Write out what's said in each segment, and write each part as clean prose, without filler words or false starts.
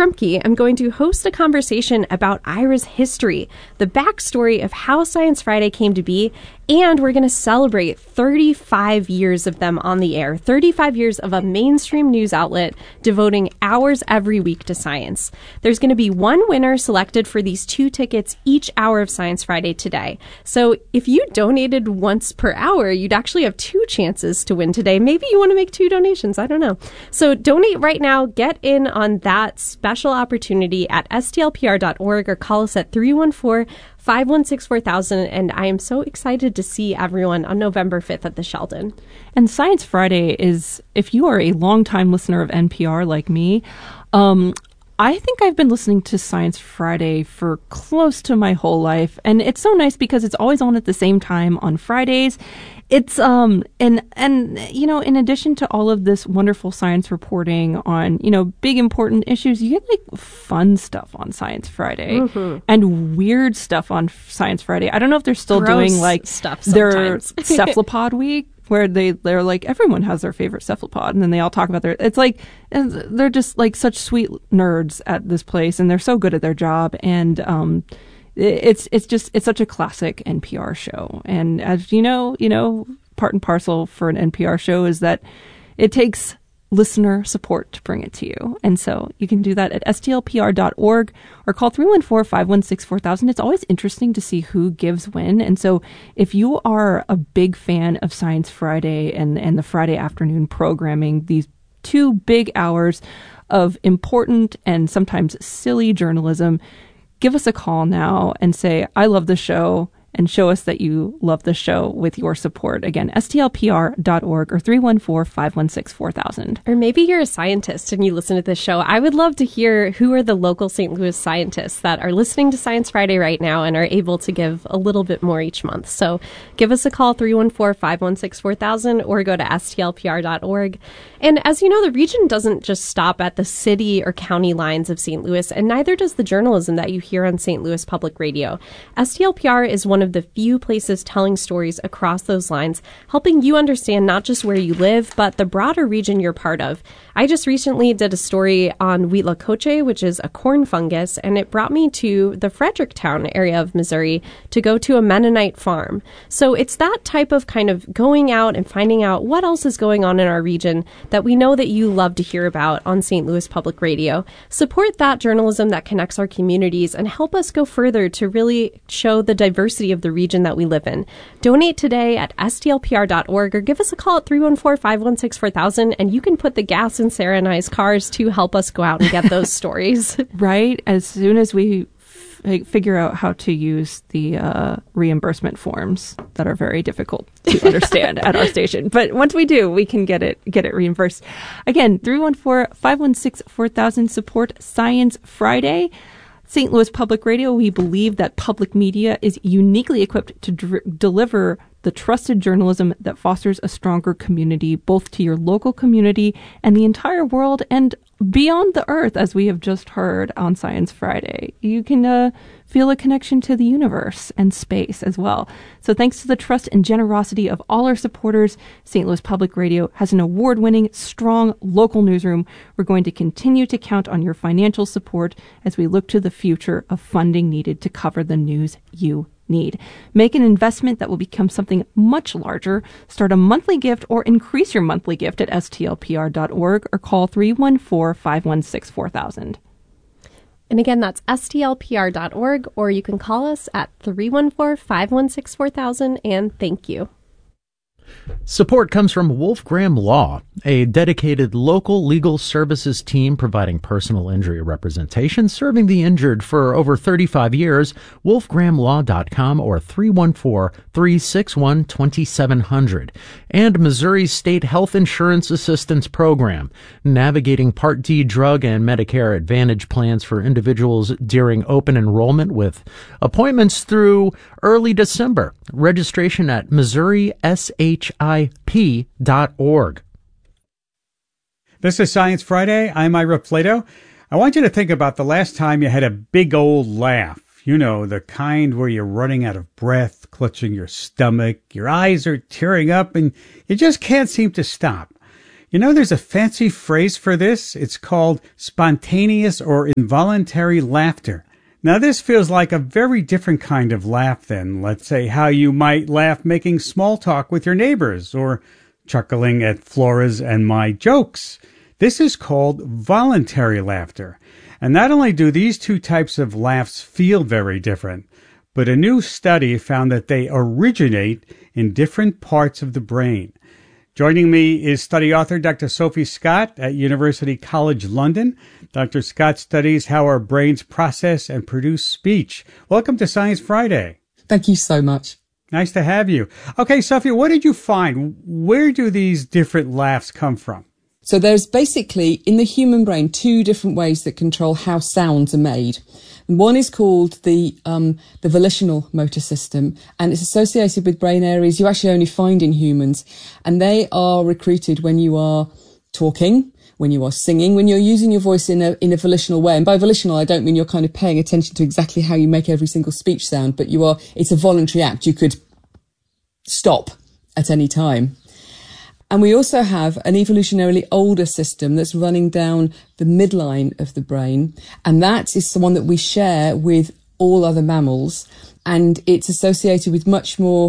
Krumke, I'm going to host a conversation about Aira's history, the backstory of how Science Friday came to be, and we're going to celebrate 35 years of them on the air, 35 years of a mainstream news outlet devoting hours every week to science. There's going to be one winner selected for these 2 tickets each hour of Science Friday today. So if you donated once per hour, you'd actually have 2 chances to win today. Maybe you want to make 2 donations. I don't know. So donate right now. Get in on that special opportunity at stlpr.org or call us at 314-516-4000, and I am so excited to see everyone on November 5th at the Sheldon. And Science Friday is, if you are a longtime listener of NPR like me, I think I've been listening to Science Friday for close to my whole life, and it's so nice because it's always on at the same time on Fridays. It's and you know, in addition to all of this wonderful science reporting on, you know, big important issues, you get like fun stuff on Science Friday and weird stuff on Science Friday. I don't know if they're still doing like stuff their sometimes. cephalopod week, where they're like, everyone has their favorite cephalopod, and then they all talk about it's like, they're just like such sweet nerds at this place, and they're so good at their job, and it's such a classic NPR show. And as you know, part and parcel for an NPR show is that it takes listener support to bring it to you. And so you can do that at stlpr.org or call 314-516-4000. It's always interesting to see who gives when. And so if you are a big fan of Science Friday and the Friday afternoon programming, these 2 big hours of important and sometimes silly journalism, give us a call now and say, I love the show, and show us that you love the show with your support. Again, stlpr.org or 314-516-4000. Or maybe you're a scientist and you listen to this show. I would love to hear who are the local St. Louis scientists that are listening to Science Friday right now and are able to give a little bit more each month. So give us a call, 314-516-4000, or go to stlpr.org. And as you know, the region doesn't just stop at the city or county lines of St. Louis, and neither does the journalism that you hear on St. Louis Public Radio. STLPR is one of the few places telling stories across those lines, helping you understand not just where you live, but the broader region you're part of. I just recently did a story on Huitlacoche, which is a corn fungus, and it brought me to the Fredericktown area of Missouri to go to a Mennonite farm. So it's that type of kind of going out and finding out what else is going on in our region that we know that you love to hear about on St. Louis Public Radio. Support that journalism that connects our communities and help us go further to really show the diversity of the region that we live in. Donate today at stlpr.org or give us a call at 314-516-4000, and you can put the gas in Sarah and I's cars to help us go out and get those stories. Right? As soon as we figure out how to use the reimbursement forms that are very difficult to understand at our station. But once we do, we can get it reimbursed. Again, 314-516-4000. Support Science Friday. St. Louis Public Radio, we believe that public media is uniquely equipped to deliver the trusted journalism that fosters a stronger community, both to your local community and the entire world and beyond the earth, as we have just heard on Science Friday. You can feel a connection to the universe and space as well. So thanks to the trust and generosity of all our supporters, St. Louis Public Radio has an award-winning, strong local newsroom. We're going to continue to count on your financial support as we look to the future of funding needed to cover the news you need. Make an investment that will become something much larger. Start a monthly gift or increase your monthly gift at stlpr.org or call 314-516-4000. And again, that's stlpr.org, or you can call us at 314-516-4000, and thank you. Support comes from Wolf Graham Law, a dedicated local legal services team providing personal injury representation, serving the injured for over 35 years. WolfGrahamLaw.com or 314-361-2700. And Missouri State Health Insurance Assistance Program, navigating Part D drug and Medicare Advantage plans for individuals during open enrollment with appointments through early December. Registration at MissouriSHIP.org. This is Science Friday. I'm Ira Plato. I want you to think about the last time you had a big old laugh. You know, the kind where you're running out of breath, clutching your stomach, your eyes are tearing up, and you just can't seem to stop. You know, there's a fancy phrase for this. It's called spontaneous or involuntary laughter. Now, this feels like a very different kind of laugh than, let's say, how you might laugh making small talk with your neighbors or chuckling at Flora's and my jokes. This is called voluntary laughter. And not only do these two types of laughs feel very different, but a new study found that they originate in different parts of the brain. Joining me is study author Dr. Sophie Scott at University College London. Dr. Scott studies how our brains process and produce speech. Welcome to Science Friday. Thank you so much. Nice to have you. Okay, Sophie, what did you find? Where do these different laughs come from? So there's basically, in the human brain, two different ways that control how sounds are made. One is called the volitional motor system, and it's associated with brain areas you actually only find in humans. And they are recruited when you are talking, when you are singing, when you're using your voice in a volitional way. And by volitional, I don't mean you're kind of paying attention to exactly how you make every single speech sound, but it's a voluntary act. You could stop at any time. And we also have an evolutionarily older system that's running down the midline of the brain. And that is the one that we share with all other mammals. And it's associated with much more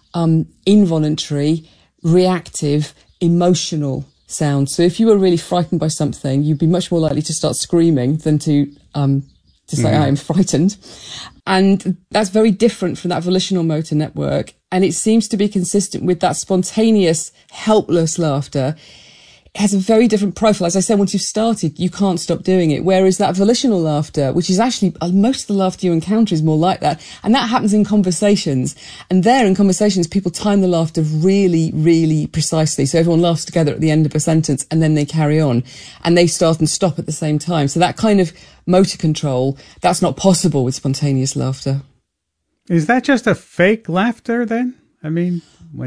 involuntary, reactive, emotional sounds. So if you were really frightened by something, you'd be much more likely to start screaming than to say, I am frightened. And that's very different from that volitional motor network. And it seems to be consistent with that spontaneous, helpless laughter. It has a very different profile. As I said, once you've started, you can't stop doing it. Whereas that volitional laughter, which is actually most of the laughter you encounter is more like that. And that happens in conversations. And there in conversations, people time the laughter really, really precisely. So everyone laughs together at the end of a sentence and then they carry on and they start and stop at the same time. So that kind of motor control, that's not possible with spontaneous laughter. Is that just a fake laughter then? I mean,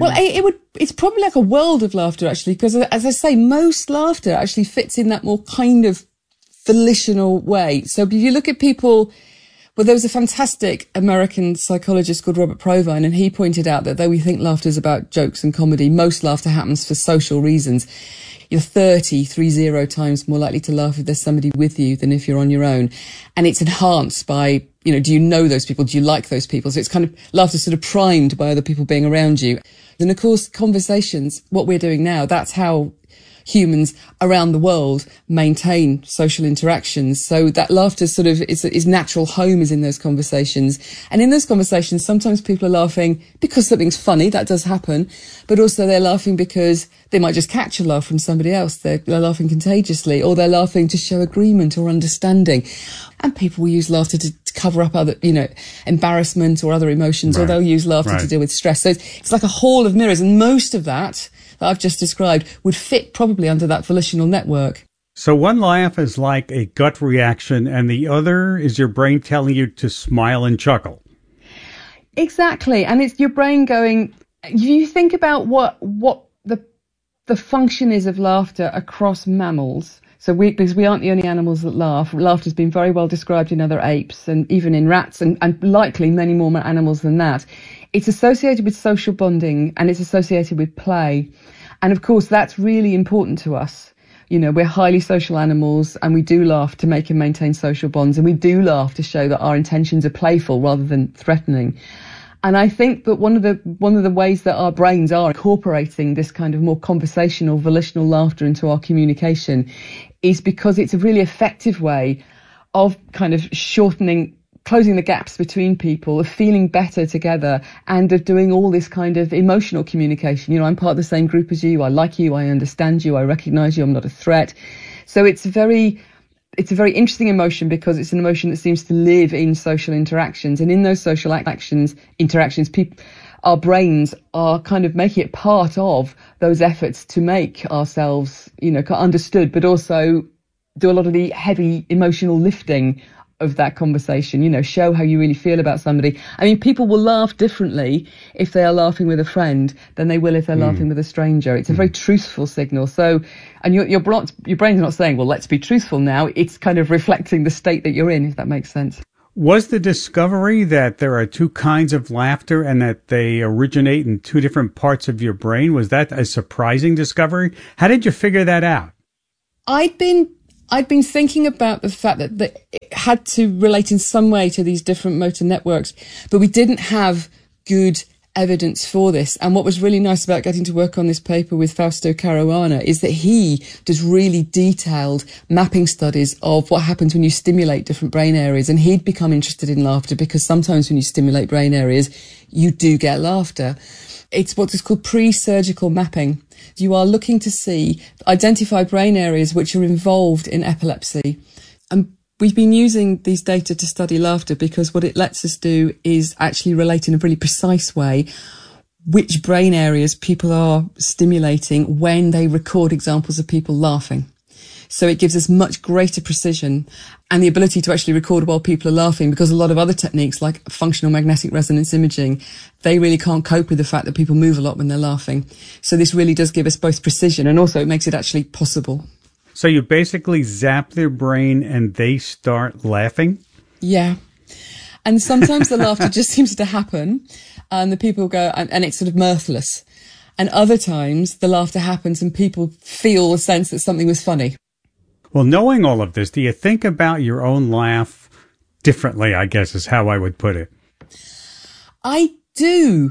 it's probably like a world of laughter actually, because as I say, most laughter actually fits in that more kind of volitional way. So if you look at people, well, there was a fantastic American psychologist called Robert Provine, and he pointed out that though we think laughter is about jokes and comedy, most laughter happens for social reasons. You're 30 times more likely to laugh if there's somebody with you than if you're on your own. And it's enhanced by, do you know those people? Do you like those people? So it's kind of laughter sort of primed by other people being around you. And of course, conversations, what we're doing now, that's how humans around the world maintain social interactions. So that laughter sort of is natural home is in those conversations. And in those conversations, sometimes people are laughing because something's funny. That does happen. But also they're laughing because they might just catch a laugh from somebody else. They're laughing contagiously, or they're laughing to show agreement or understanding. And people will use laughter to cover up other, embarrassment or other emotions, or they'll use laughter to deal with stress. So it's like a hall of mirrors. And most of that I've just described would fit probably under that volitional network. So one laugh is like a gut reaction and the other is your brain telling you to smile and chuckle. Exactly. And it's your brain going, you think about what the function is of laughter across mammals. So because we aren't the only animals that laugh. Laughter's been very well described in other apes and even in rats and likely many more animals than that. It's associated with social bonding and it's associated with play. And of course, that's really important to us. We're highly social animals and we do laugh to make and maintain social bonds. And we do laugh to show that our intentions are playful rather than threatening. And I think that one of the ways that our brains are incorporating this kind of more conversational, volitional laughter into our communication is because it's a really effective way of kind of closing the gaps between people, of feeling better together, and of doing all this kind of emotional communication. I'm part of the same group as you. I like you. I understand you. I recognize you. I'm not a threat. So it's a very interesting emotion because it's an emotion that seems to live in social interactions. And in those social interactions, our brains are kind of making it part of those efforts to make ourselves, understood, but also do a lot of the heavy emotional lifting of that conversation, show how you really feel about somebody. I mean, people will laugh differently if they are laughing with a friend than they will if they're laughing with a stranger. It's a very truthful signal. So, and your brain's not saying, well, let's be truthful now. It's kind of reflecting the state that you're in, if that makes sense. Was the discovery that there are two kinds of laughter and that they originate in two different parts of your brain, was that a surprising discovery? How did you figure that out? I'd been thinking about the fact that it had to relate in some way to these different motor networks, but we didn't have good evidence for this. And what was really nice about getting to work on this paper with Fausto Caruana is that he does really detailed mapping studies of what happens when you stimulate different brain areas. And he'd become interested in laughter because sometimes when you stimulate brain areas, you do get laughter. It's what is called pre-surgical mapping. You are looking to identify brain areas which are involved in epilepsy. And we've been using these data to study laughter because what it lets us do is actually relate in a really precise way which brain areas people are stimulating when they record examples of people laughing. So it gives us much greater precision and the ability to actually record while people are laughing, because a lot of other techniques like functional magnetic resonance imaging, they really can't cope with the fact that people move a lot when they're laughing. So this really does give us both precision and also it makes it actually possible. So you basically zap their brain and they start laughing? Yeah. And sometimes the laughter just seems to happen and the people go, and it's sort of mirthless. And other times the laughter happens and people feel a sense that something was funny. Well, knowing all of this, do you think about your own laugh differently, I guess is how I would put it? I do.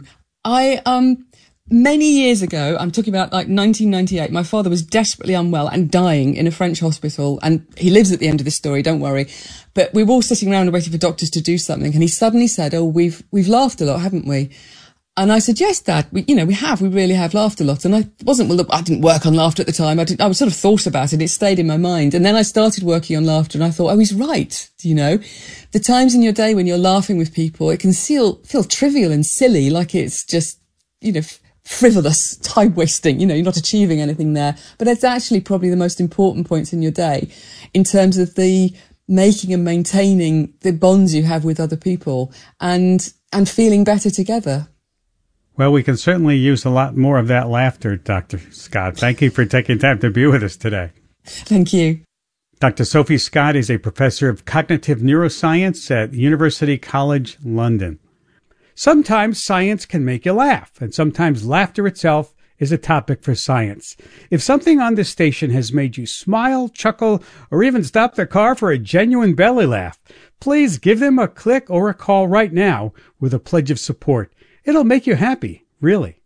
Many years ago, I'm talking about like 1998, my father was desperately unwell and dying in a French hospital. And he lives at the end of this story, don't worry. But we were all sitting around and waiting for doctors to do something. And he suddenly said, "Oh, we've laughed a lot, haven't we?" And I said, "Yes, Dad, we really have laughed a lot." And I didn't work on laughter at the time. I sort of thought about it. It stayed in my mind. And then I started working on laughter and I thought, oh, he's right. The times in your day when you're laughing with people, it can feel trivial and silly, like it's just, frivolous, time wasting, you're not achieving anything there. But it's actually probably the most important points in your day in terms of the making and maintaining the bonds you have with other people and feeling better together. Well, we can certainly use a lot more of that laughter, Dr. Scott. Thank you for taking time to be with us today. Thank you. Dr. Sophie Scott is a professor of cognitive neuroscience at University College London. Sometimes science can make you laugh, and sometimes laughter itself is a topic for science. If something on this station has made you smile, chuckle, or even stop the car for a genuine belly laugh, please give them a click or a call right now with a pledge of support. It'll make you happy, really.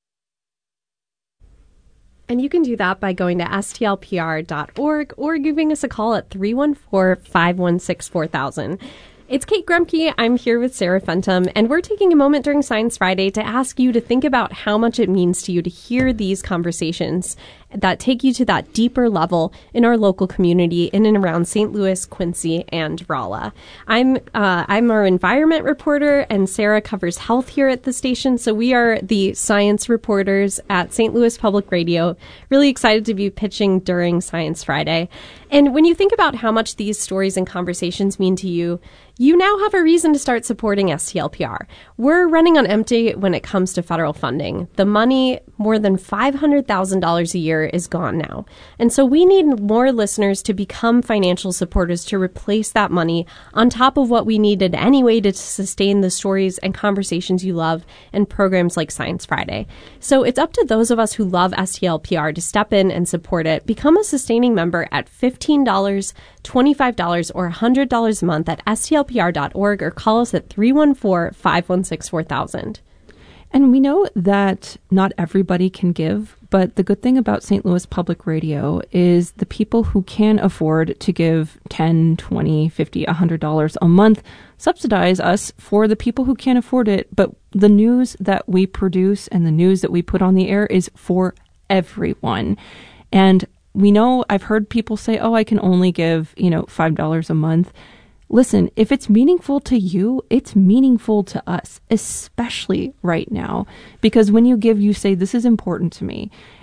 And you can do that by going to stlpr.org or giving us a call at 314-516-4000. It's Kate Grumke. I'm here with Sarah Fenton, and we're taking a moment during Science Friday to ask you to think about how much it means to you to hear these conversations that take you to that deeper level in our local community in and around St. Louis, Quincy, and Rolla. I'm our environment reporter, and Sarah covers health here at the station. So we are the science reporters at St. Louis Public Radio. Really excited to be pitching during Science Friday. And when you think about how much these stories and conversations mean to you, you now have a reason to start supporting STLPR. We're running on empty when it comes to federal funding. The money, more than $500,000 a year, is gone now. And so we need more listeners to become financial supporters to replace that money on top of what we needed anyway to sustain the stories and conversations you love and programs like Science Friday. So it's up to those of us who love STLPR to step in and support it. Become a sustaining member at $15, $25, or $100 a month at stlpr.org or call us at 314-516-4000. And we know that not everybody can give, but the good thing about St. Louis Public Radio is the people who can afford to give $10, $20, $50, $100 a month subsidize us for the people who can't afford it. But the news that we produce and the news that we put on the air is for everyone. And we know, I've heard people say, oh, I can only give, $5 a month. Listen, if it's meaningful to you, it's meaningful to us, especially right now. Because when you give, you say, this is important to me.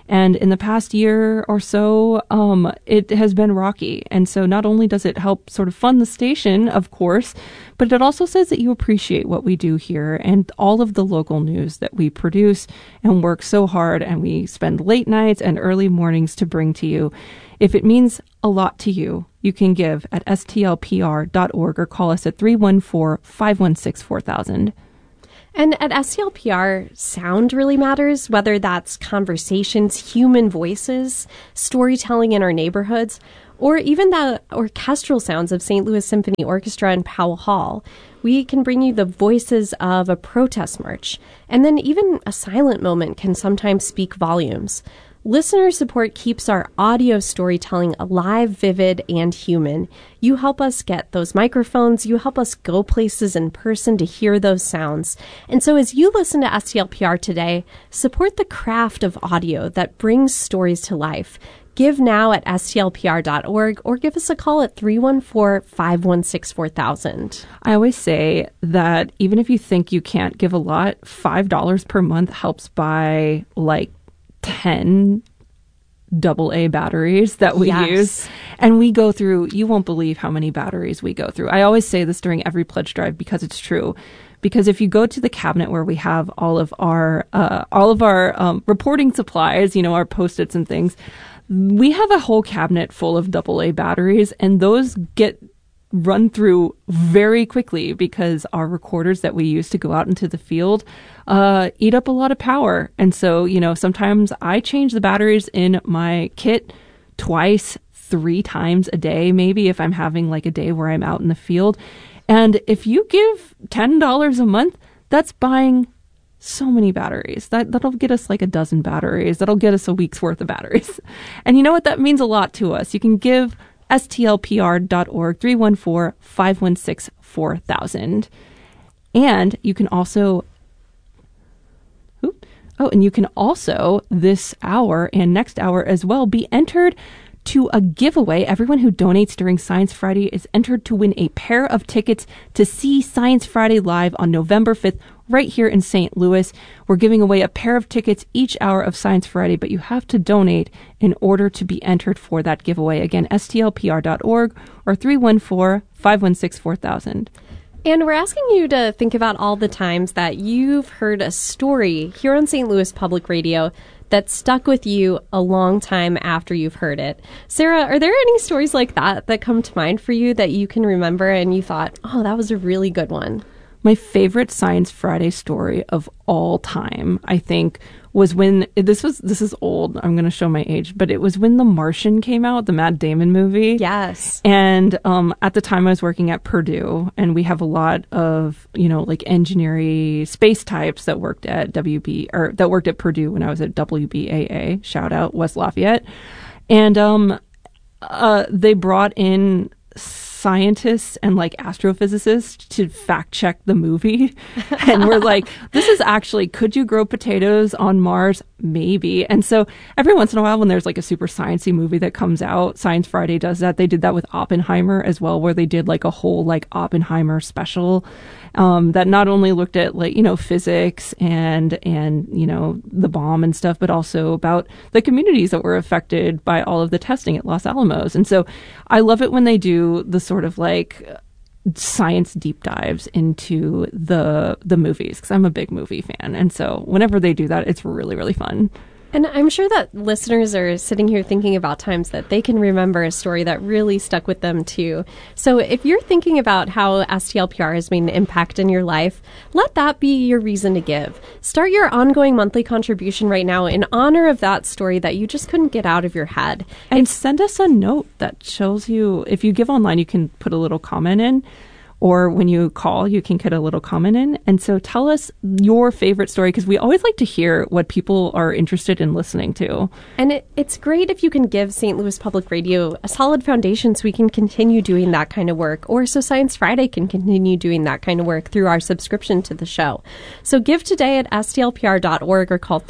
And in the past year or so, it has been rocky. And so not only does it help sort of fund the station, of course, but it also says that you appreciate what we do here and all of the local news that we produce and work so hard, and we spend late nights and early mornings to bring to you. If it means a lot to you, you can give at stlpr.org or call us at 314-516-4000. And at STLPR, sound really matters, whether that's conversations, human voices, storytelling in our neighborhoods, or even the orchestral sounds of St. Louis Symphony Orchestra and Powell Hall. We can bring you the voices of a protest march. And then even a silent moment can sometimes speak volumes. Listener support keeps our audio storytelling alive, vivid, and human. You help us get those microphones. You help us go places in person to hear those sounds. And so as you listen to STLPR today, support the craft of audio that brings stories to life. Give now at stlpr.org or give us a call at 314-516-4000. I always say that even if you think you can't give a lot, $5 per month helps buy like 10 AA batteries that we use. And we go through, you won't believe how many batteries we go through. I always say this during every pledge drive because it's true. Because if you go to the cabinet where we have all of our reporting supplies, you know, our Post-its and things, we have a whole cabinet full of AA batteries, and those get run through very quickly because our recorders that we use to go out into the field eat up a lot of power. And so, you know, sometimes I change the batteries in my kit twice, 3 times a day, maybe if I'm having like a day where I'm out in the field. And if you give $10 a month, that's buying so many batteries. That'll get us like a dozen batteries. That'll get us a week's worth of batteries. And you know what? That means a lot to us. You can give stlpr.org, 314-516-4000. And you can also, this hour and next hour as well, be entered to a giveaway. Everyone who donates during Science Friday is entered to win a pair of tickets to see Science Friday live on November 5th, right here in St. Louis. We're giving away a pair of tickets each hour of Science Friday, but you have to donate in order to be entered for that giveaway. Again, stlpr.org or 314-516-4000. And we're asking you to think about all the times that you've heard a story here on St. Louis Public Radio that stuck with you a long time after you've heard it. Sarah, are there any stories like that come to mind for you that you can remember and you thought, oh, that was a really good one? My favorite Science Friday story of all time, I think, was when this is old. I'm going to show my age, but it was when The Martian came out, the Matt Damon movie. Yes. And at the time I was working at Purdue, and we have a lot of, you know, like engineering space types that worked at that worked at Purdue when I was at WBAA. Shout out West Lafayette. And they brought in scientists and like astrophysicists to fact check the movie. And we're like, this is actually, could you grow potatoes on Mars? Maybe. And so every once in a while when there's like a super sciencey movie that comes out, Science Friday does that. They did that with Oppenheimer as well, where they did like a whole like Oppenheimer special that not only looked at like, you know, physics and, you know, the bomb and stuff, but also about the communities that were affected by all of the testing at Los Alamos. And so I love it when they do the sort of like science deep dives into the movies, because I'm a big movie fan. And so whenever they do that, it's really, really fun. And I'm sure that listeners are sitting here thinking about times that they can remember a story that really stuck with them too. So if you're thinking about how STLPR has made an impact in your life, let that be your reason to give. Start your ongoing monthly contribution right now in honor of that story that you just couldn't get out of your head. And send us a note that shows you, if you give online, you can put a little comment in. Or when you call, you can put a little comment in. And so tell us your favorite story, because we always like to hear what people are interested in listening to. And it's great if you can give St. Louis Public Radio a solid foundation so we can continue doing that kind of work, or so Science Friday can continue doing that kind of work through our subscription to the show. So give today at stlpr.org or call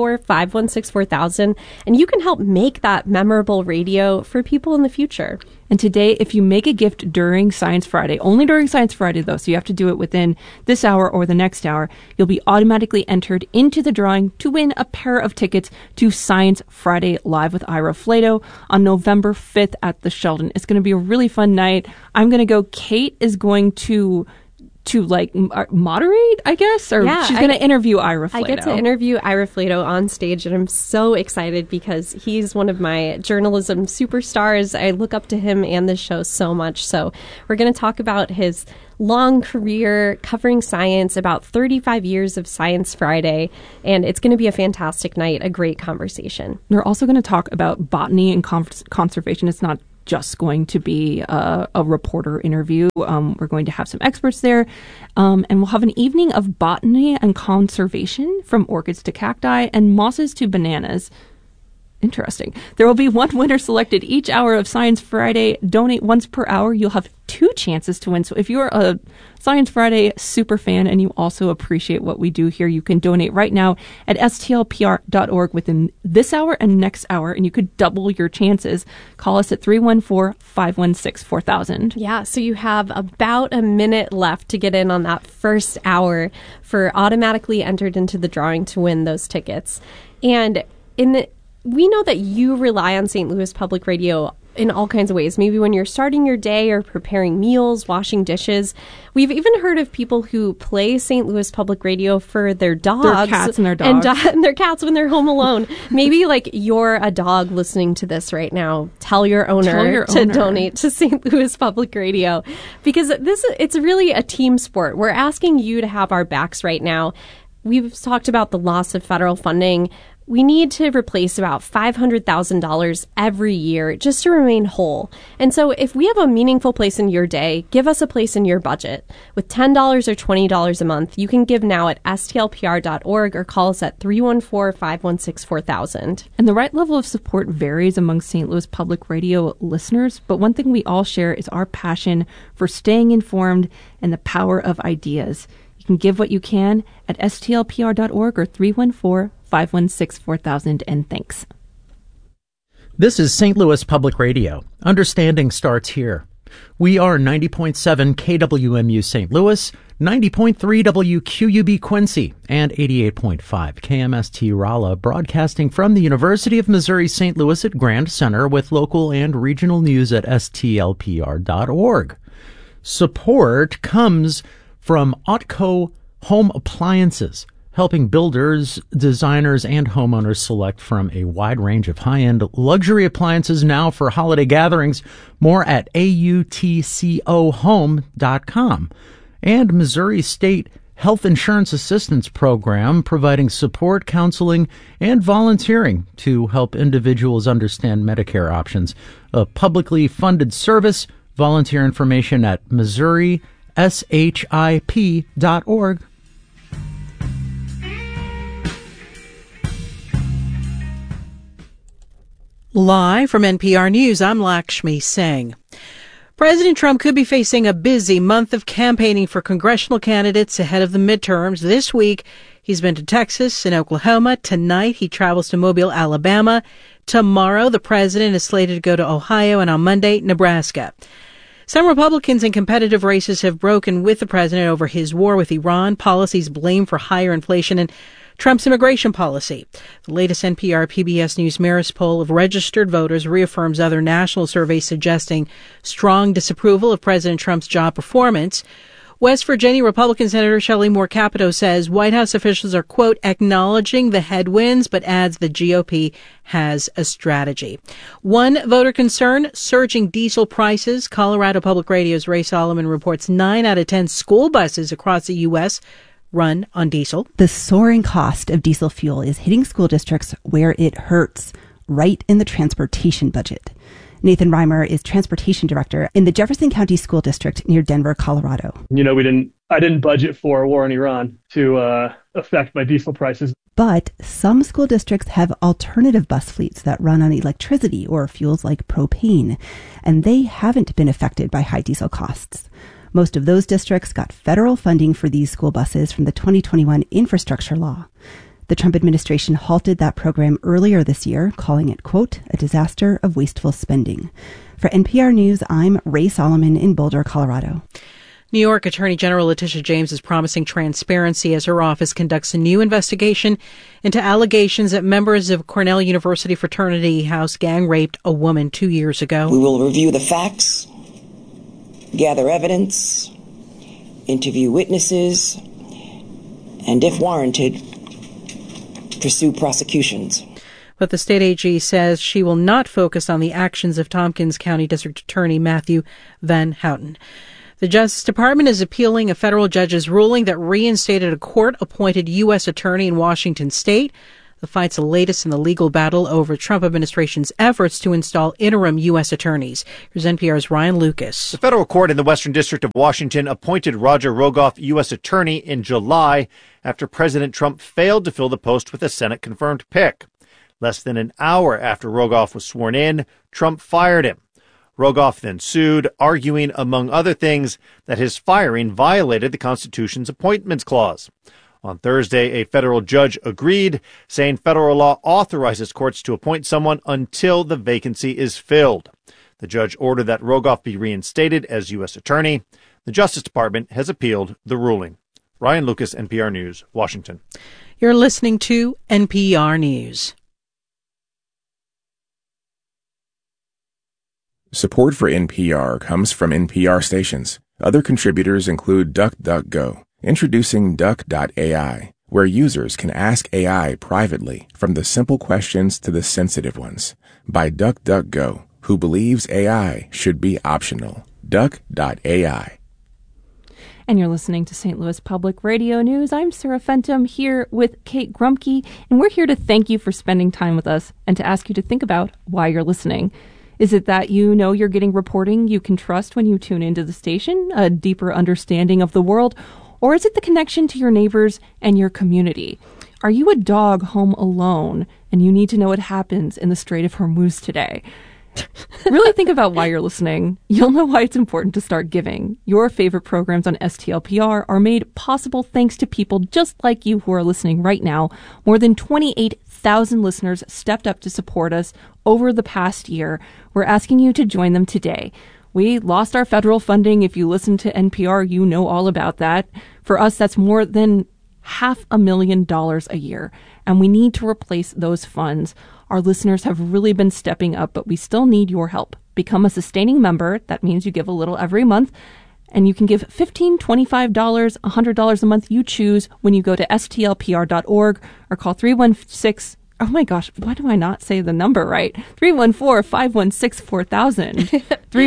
314-516-4000, and you can help make that memorable radio for people in the future. And today, if you make a gift during Science Friday, only during Science Friday though, so you have to do it within this hour or the next hour, you'll be automatically entered into the drawing to win a pair of tickets to Science Friday Live with Ira Flatow on November 5th at the Sheldon. It's going to be a really fun night. I'm going to go. Kate is going to like moderate, I guess, or she's going to interview Ira Flatow. I get to interview Ira Flatow on stage, and I'm so excited because he's one of my journalism superstars. I look up to him and this show so much. So we're going to talk about his long career covering science, about 35 years of Science Friday, and it's going to be a fantastic night, a great conversation. We're also going to talk about botany and conservation. It's not just going to be a reporter interview. We're going to have some experts there, and we'll have an evening of botany and conservation, from orchids to cacti and mosses to bananas. Interesting. There will be one winner selected each hour of Science Friday. Donate once per hour. You'll have 2 chances to win. So if you're a Science Friday super fan and you also appreciate what we do here, you can donate right now at stlpr.org within this hour and next hour, and you could double your chances. Call us at 314-516-4000. Yeah, so you have about a minute left to get in on that first hour for automatically entered into the drawing to win those tickets. And we know that you rely on St. Louis Public Radio in all kinds of ways. Maybe when you're starting your day or preparing meals, washing dishes. We've even heard of people who play St. Louis Public Radio for their dogs. Their cats and their dogs. And their cats when they're home alone. Maybe like you're a dog listening to this right now. Tell your owner to donate to St. Louis Public Radio. Because it's really a team sport. We're asking you to have our backs right now. We've talked about the loss of federal funding. We need to replace about $500,000 every year just to remain whole. And so if we have a meaningful place in your day, give us a place in your budget. With $10 or $20 a month, you can give now at stlpr.org or call us at 314-516-4000. And the right level of support varies among St. Louis Public Radio listeners, but one thing we all share is our passion for staying informed and the power of ideas. You can give what you can at stlpr.org or 314-516-4000, and thanks. This is St. Louis Public Radio. Understanding starts here. We are 90.7 KWMU St. Louis, 90.3 WQUB Quincy, and 88.5 KMST Rolla, broadcasting from the University of Missouri St. Louis at Grand Center with local and regional news at stlpr.org. Support comes from Otco Home Appliances, helping builders, designers, and homeowners select from a wide range of high-end luxury appliances now for holiday gatherings. More at autcohome.com. And Missouri State Health Insurance Assistance Program, providing support, counseling, and volunteering to help individuals understand Medicare options. A publicly funded service. Volunteer information at MissouriSHIP.org. Live from NPR News, I'm Lakshmi Singh. President Trump could be facing a busy month of campaigning for congressional candidates ahead of the midterms. This week, he's been to Texas and Oklahoma. Tonight, he travels to Mobile, Alabama. Tomorrow, the president is slated to go to Ohio, and on Monday, Nebraska. Some Republicans in competitive races have broken with the president over his war with Iran, policies blamed for higher inflation, and Trump's immigration policy. The latest NPR PBS News Marist poll of registered voters reaffirms other national surveys suggesting strong disapproval of President Trump's job performance. West Virginia Republican Senator Shelley Moore Capito says White House officials are, quote, acknowledging the headwinds, but adds the GOP has a strategy. One voter concern, surging diesel prices. Colorado Public Radio's Ray Solomon reports 9 out of 10 school buses across the U.S. run on diesel. The soaring cost of diesel fuel is hitting school districts where it hurts, right in the transportation budget. Nathan Reimer is transportation director in the Jefferson County School District near Denver, Colorado. You know, I didn't budget for a war in Iran to affect my diesel prices. But some school districts have alternative bus fleets that run on electricity or fuels like propane, and they haven't been affected by high diesel costs. Most of those districts got federal funding for these school buses from the 2021 infrastructure law. The Trump administration halted that program earlier this year, calling it, quote, a disaster of wasteful spending. For NPR News, I'm Ray Solomon in Boulder, Colorado. New York Attorney General Letitia James is promising transparency as her office conducts a new investigation into allegations that members of Cornell University fraternity house gang raped a woman 2 years ago. We will review the facts, gather evidence, interview witnesses, and if warranted, pursue prosecutions. But the state AG says she will not focus on the actions of Tompkins County District Attorney Matthew Van Houten. The Justice Department is appealing a federal judge's ruling that reinstated a court-appointed U.S. attorney in Washington state. The fight's the latest in the legal battle over Trump administration's efforts to install interim U.S. attorneys. Here's NPR's Ryan Lucas. The federal court in the Western District of Washington appointed Roger Rogoff U.S. attorney in July after President Trump failed to fill the post with a Senate-confirmed pick. Less than an hour after Rogoff was sworn in, Trump fired him. Rogoff then sued, arguing, among other things, that his firing violated the Constitution's Appointments Clause. On Thursday, a federal judge agreed, saying federal law authorizes courts to appoint someone until the vacancy is filled. The judge ordered that Rogoff be reinstated as U.S. attorney. The Justice Department has appealed the ruling. Ryan Lucas, NPR News, Washington. You're listening to NPR News. Support for NPR comes from NPR stations. Other contributors include DuckDuckGo, introducing Duck.ai, where users can ask AI privately, from the simple questions to the sensitive ones, by DuckDuckGo, who believes AI should be optional. Duck.ai. And you're listening to St. Louis Public Radio News. I'm Sarah Fenton here with Kate Grumke, and we're here to thank you for spending time with us and to ask you to think about why you're listening. Is it that you know you're getting reporting you can trust when you tune into the station, a deeper understanding of the world, or is it the connection to your neighbors and your community? Are you a dog home alone and you need to know what happens in the Strait of Hormuz today? Really think about why you're listening. You'll know why it's important to start giving. Your favorite programs on STLPR are made possible thanks to people just like you who are listening right now. More than 28,000 listeners stepped up to support us over the past year. We're asking you to join them today. We lost our federal funding. If you listen to NPR, you know all about that. For us, that's more than $500,000 a year, and we need to replace those funds. Our listeners have really been stepping up, but we still need your help. Become a sustaining member. That means you give a little every month, and you can give $15, $25, $100 a month. You choose when you go to stlpr.org or call 316. Oh my gosh, why do I not say the number right? 314-516-4000.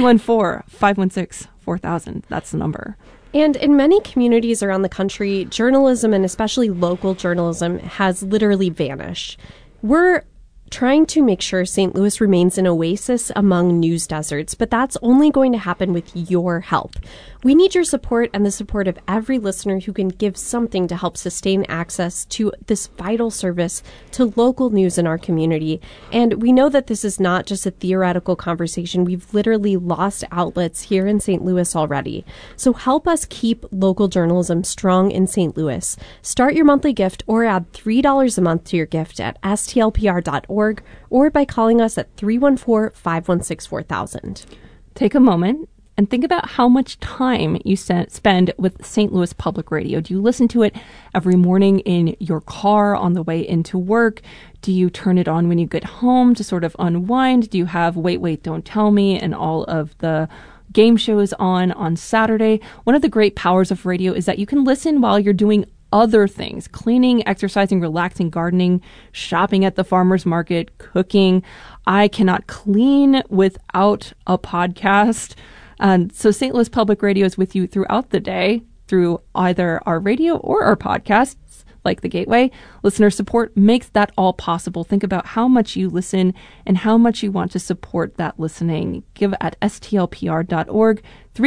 314-516-4000. That's the number. And in many communities around the country, journalism, and especially local journalism, has literally vanished. We're trying to make sure St. Louis remains an oasis among news deserts, but that's only going to happen with your help. We need your support and the support of every listener who can give something to help sustain access to this vital service to local news in our community. And we know that this is not just a theoretical conversation. We've literally lost outlets here in St. Louis already. So help us keep local journalism strong in St. Louis. Start your monthly gift or add $3 a month to your gift at stlpr.org or by calling us at 314-516-4000. Take a moment and think about how much time you spend with St. Louis Public Radio. Do you listen to it every morning in your car on the way into work? Do you turn it on when you get home to sort of unwind? Do you have Wait, Don't Tell Me and all of the game shows on Saturday? One of the great powers of radio is that you can listen while you're doing other things: cleaning, exercising, relaxing, gardening, shopping at the farmer's market, cooking. I cannot clean without a podcast. So St. Louis Public Radio is with you throughout the day through either our radio or our podcasts, like The Gateway. Listener support makes that all possible. Think about how much you listen and how much you want to support that listening. Give at stlpr.org,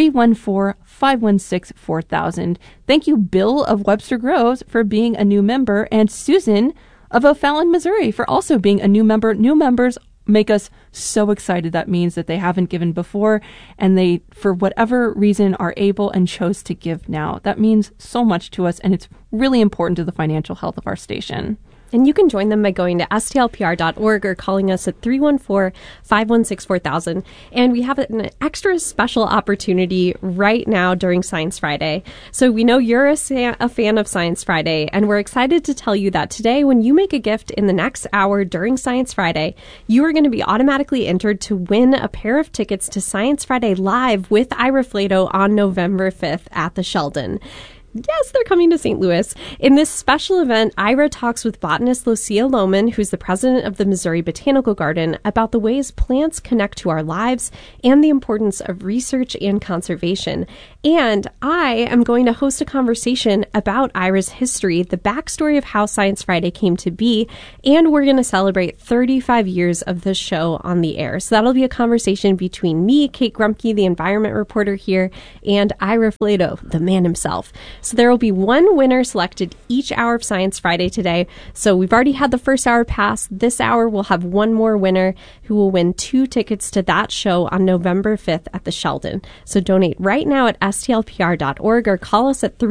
314-516-4000. Thank you, Bill of Webster Groves, for being a new member, and Susan of O'Fallon, Missouri, for also being a new member. New members make us so excited. That means that they haven't given before and they, for whatever reason, are able and chose to give now. That means so much to us, and it's really important to the financial health of our station. And you can join them by going to stlpr.org or calling us at 314-516-4000. And we have an extra special opportunity right now during Science Friday. So we know you're a fan of Science Friday, and we're excited to tell you that today, when you make a gift in the next hour during Science Friday, you are going to be automatically entered to win a pair of tickets to Science Friday Live with Ira Flatow on November 5th at the Sheldon. Yes, they're coming to St. Louis. In this special event, Ira talks with botanist Lucia Lohman, who's the president of the Missouri Botanical Garden, about the ways plants connect to our lives and the importance of research and conservation. And I am going to host a conversation about Ira's history, the backstory of how Science Friday came to be, and we're going to celebrate 35 years of the show on the air. So that'll be a conversation between me, Kate Grumke, the environment reporter here, and Ira Flatow, the man himself. So there will be one winner selected each hour of Science Friday today. So we've already had the first hour pass. This hour we'll have one more winner who will win 2 tickets to that show on November 5th at the Sheldon. So donate right now at stlpr.org or call us at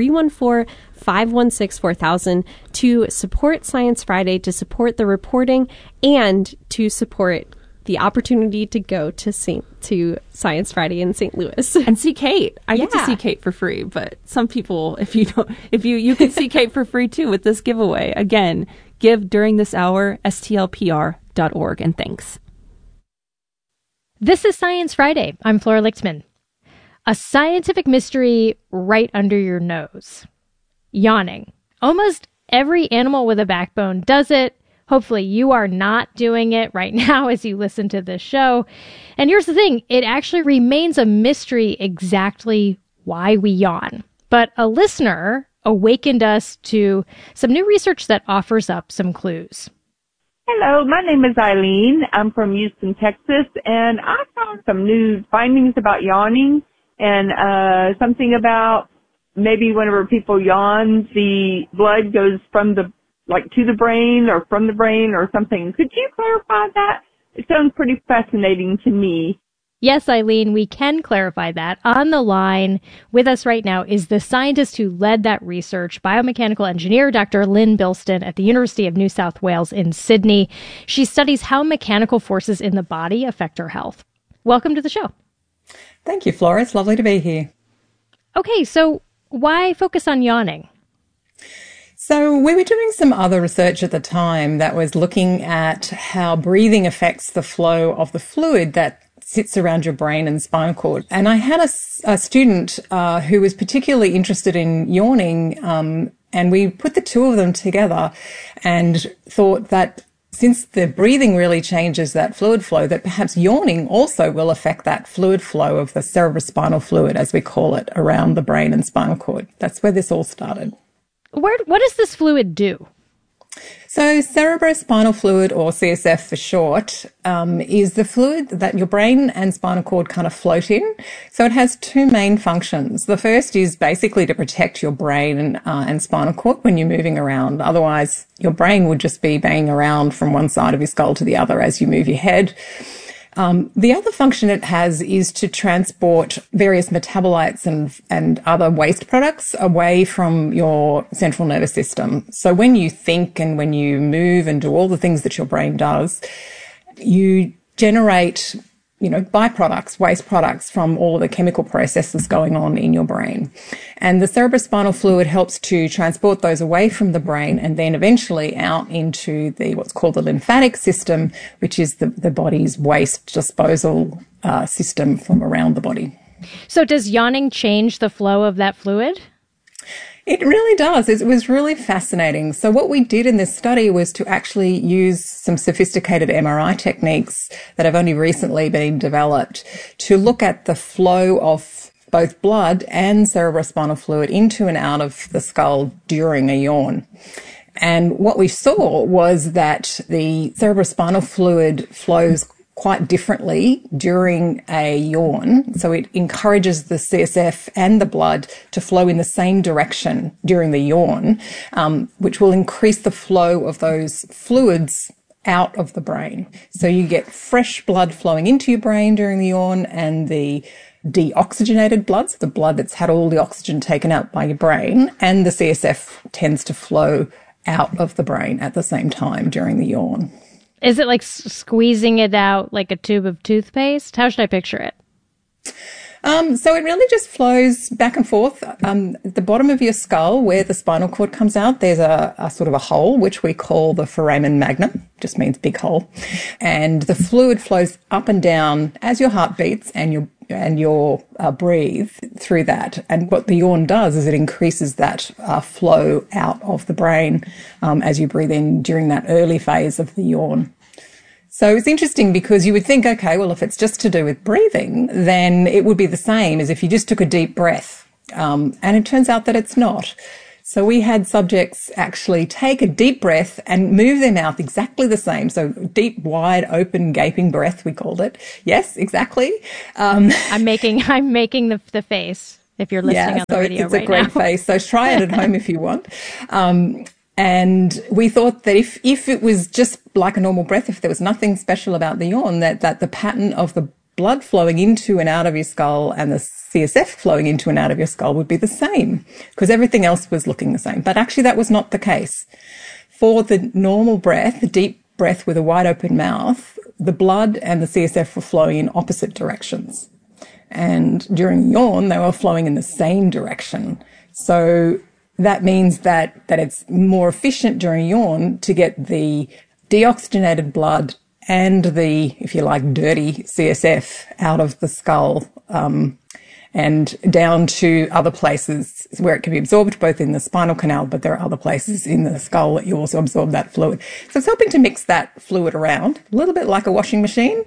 314-516-4000 to support Science Friday, to support the reporting, and to support the opportunity to go to Science Friday in St. Louis and see Kate. I get to see Kate for free, but some people, you can see Kate for free too with this giveaway. Again, give during this hour, stlpr.org, and thanks. This is Science Friday. I'm Flora Lichtman. A scientific mystery right under your nose. Yawning. Almost every animal with a backbone does it. Hopefully you are not doing it right now as you listen to this show. And here's the thing, it actually remains a mystery exactly why we yawn. But a listener awakened us to some new research that offers up some clues. Hello, my name is Eileen. I'm from Houston, Texas, and I found some new findings about yawning and something about maybe whenever people yawn, the blood goes from to the brain or from the brain or something. Could you clarify that? It sounds pretty fascinating to me. Yes, Eileen, we can clarify that. On the line with us right now is the scientist who led that research, biomechanical engineer Dr. Lynn Bilston at the University of New South Wales in Sydney. She studies how mechanical forces in the body affect our health. Welcome to the show. Thank you, Flora. It's lovely to be here. Okay, so why focus on yawning? So we were doing some other research at the time that was looking at how breathing affects the flow of the fluid that sits around your brain and spinal cord. And I had a student who was particularly interested in yawning, and we put the two of them together and thought that since the breathing really changes that fluid flow, that perhaps yawning also will affect that fluid flow of the cerebrospinal fluid, as we call it, around the brain and spinal cord. That's where this all started. What does this fluid do? So cerebrospinal fluid, or CSF for short, is the fluid that your brain and spinal cord kind of float in. So it has 2 main functions. The first is basically to protect your brain and spinal cord when you're moving around. Otherwise, your brain would just be banging around from one side of your skull to the other as you move your head. The other function it has is to transport various metabolites and other waste products away from your central nervous system. So when you think and when you move and do all the things that your brain does, you generate, byproducts, waste products from all of the chemical processes going on in your brain. And the cerebrospinal fluid helps to transport those away from the brain and then eventually out into what's called the lymphatic system, which is the body's waste disposal system from around the body. So does yawning change the flow of that fluid? It really does. It was really fascinating. So what we did in this study was to actually use some sophisticated MRI techniques that have only recently been developed to look at the flow of both blood and cerebrospinal fluid into and out of the skull during a yawn. And what we saw was that the cerebrospinal fluid flows quite differently during a yawn. So it encourages the CSF and the blood to flow in the same direction during the yawn, which will increase the flow of those fluids out of the brain. So you get fresh blood flowing into your brain during the yawn, and the deoxygenated blood, so the blood that's had all the oxygen taken out by your brain, and the CSF tends to flow out of the brain at the same time during the yawn. Is it like squeezing it out like a tube of toothpaste? How should I picture it? So it really just flows back and forth. At the bottom of your skull, where the spinal cord comes out, there's a sort of a hole, which we call the foramen magnum, just means big hole. And the fluid flows up and down as your heart beats and you breathe through that. And what the yawn does is it increases that flow out of the brain as you breathe in during that early phase of the yawn. So it's interesting because you would think, okay, well, if it's just to do with breathing, then it would be the same as if you just took a deep breath. And it turns out that it's not. So we had subjects actually take a deep breath and move their mouth exactly the same. So deep, wide, open, gaping breath, we called it. Yes, exactly. I'm making the face if you're listening on the radio right now. It's a great face. So try it at home if you want. And we thought that if it was just like a normal breath, if there was nothing special about the yawn, that the pattern of the blood flowing into and out of your skull and the CSF flowing into and out of your skull would be the same because everything else was looking the same. But actually that was not the case. For the normal breath, the deep breath with a wide open mouth, the blood and the CSF were flowing in opposite directions. And during yawn, they were flowing in the same direction. So that means that it's more efficient during yawn to get the deoxygenated blood and the, if you like, dirty CSF out of the skull and down to other places where it can be absorbed, both in the spinal canal, but there are other places in the skull that you also absorb that fluid. So it's helping to mix that fluid around, a little bit like a washing machine